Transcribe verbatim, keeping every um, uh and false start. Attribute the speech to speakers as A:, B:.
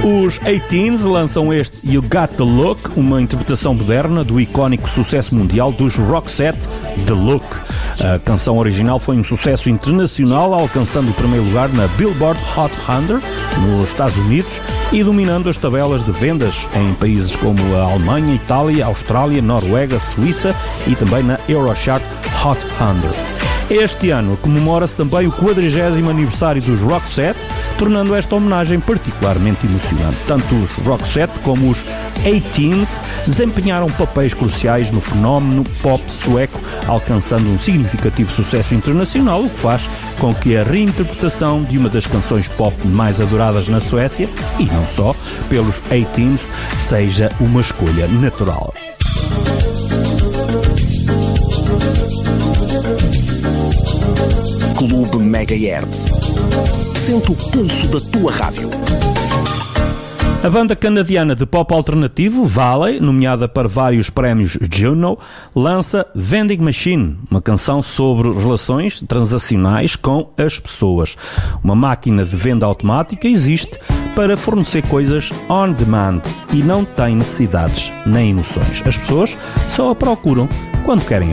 A: Os eighteens lançam este You Got The Look, uma interpretação moderna do icónico sucesso mundial dos Roxette, The Look. A canção original foi um sucesso internacional, alcançando o primeiro lugar na Billboard Hot cem nos Estados Unidos e dominando as tabelas de vendas em países como a Alemanha, Itália, Austrália, Noruega, Suíça e também na Eurochart Hot cem. Este ano comemora-se também o quadragésimo aniversário dos Roxette, tornando esta homenagem particularmente emocionante. Tanto os Roxette como os eighteens desempenharam papéis cruciais no fenómeno pop sueco, alcançando um significativo sucesso internacional, o que faz com que a reinterpretação de uma das canções pop mais adoradas na Suécia, e não só, pelos eighteens, seja uma escolha natural.
B: Clube Megahertz. Sente o pulso da tua rádio.
A: A banda canadiana de pop alternativo, Valley, nomeada para vários prémios Juno, lança Vending Machine, uma canção sobre relações transacionais com as pessoas. Uma máquina de venda automática existe para fornecer coisas on demand e não tem necessidades nem emoções. As pessoas só a procuram quando querem